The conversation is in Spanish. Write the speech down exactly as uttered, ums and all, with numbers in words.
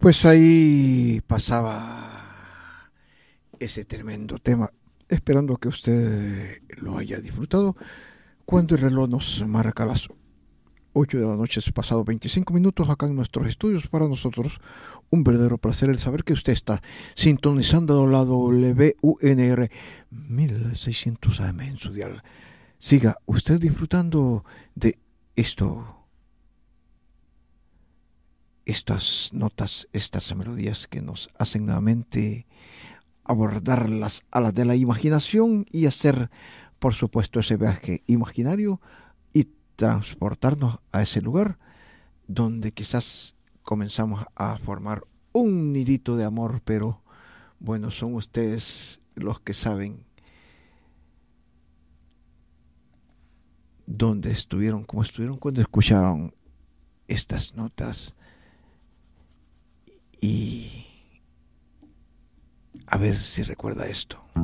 Pues ahí pasaba ese tremendo tema, esperando que usted lo haya disfrutado. Cuando el reloj nos marca las ocho de la noche, se pasado veinticinco minutos acá en nuestros estudios, para nosotros un verdadero placer el saber que usted está sintonizando la W U N R mil seiscientos A M en su dial. Siga usted disfrutando de esto, estas notas, estas melodías que nos hacen nuevamente abordar las alas de la imaginación y hacer, por supuesto, ese viaje imaginario y transportarnos a ese lugar donde quizás comenzamos a formar un nidito de amor, pero bueno, son ustedes los que saben dónde estuvieron, cómo estuvieron cuando escucharon estas notas. Y a ver si recuerda esto.